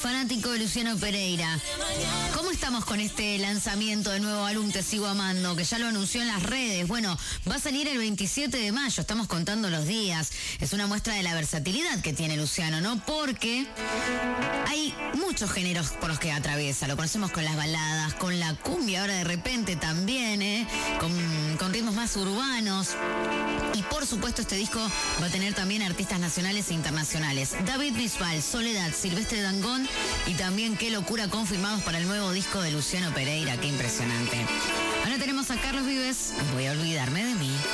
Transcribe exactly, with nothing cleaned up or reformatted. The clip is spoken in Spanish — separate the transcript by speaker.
Speaker 1: Fanático de Luciano Pereira, ¿cómo estamos con este lanzamiento de nuevo álbum Te Sigo Amando? Que ya lo anunció en las redes. Bueno, va a salir el veintisiete de mayo, estamos contando los días. Es una muestra de la versatilidad que tiene Luciano, ¿no? Porque hay muchos géneros por los que atraviesa. Lo conocemos con las baladas, con la cumbia, ahora de repente también, ¿eh? Con, con ritmos más urbanos. Y por supuesto este disco va a tener también artistas nacionales e internacionales. David Bisbal, Soledad, Silvestre Dangond y también Qué Locura confirmados para el nuevo disco de Luciano Pereira. Qué impresionante. Ahora tenemos a Carlos Vives, Voy a olvidarme de mí.